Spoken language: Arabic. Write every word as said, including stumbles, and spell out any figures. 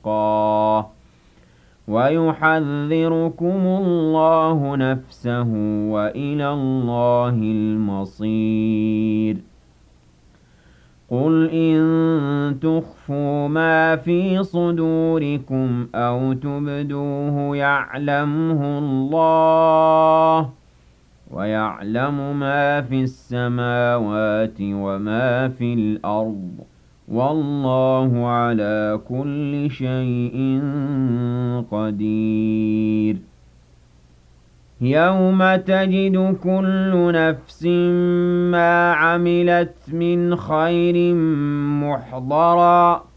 تُلْقَىٰ وَيُحَذِّرُكُمُ اللَّهُ نَفْسَهُ وَإِلَى اللَّهِ الْمَصِيرُ قُلْ إِن تُخْفُوا مَا فِي صُدُورِكُمْ أَوْ تُبْدُوهُ يَعْلَمْهُ اللَّهُ وَيَعْلَمُ مَا فِي السَّمَاوَاتِ وَمَا فِي الْأَرْضِ وَاللَّهُ عَلَىٰ كُلِّ شَيْءٍ قَدِيرٌ يَوْمَ تَجِدُ كُلُّ نَفْسٍ مَّا عَمِلَتْ مِنْ خَيْرٍ مُّحْضَرًا